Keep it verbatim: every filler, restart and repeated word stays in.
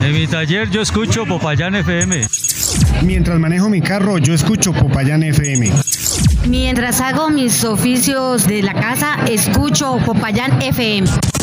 En mi taller yo escucho Popayán F M. Mientras manejo mi carro, yo escucho Popayán F M. Mientras hago mis oficios de la casa, escucho Popayán F M.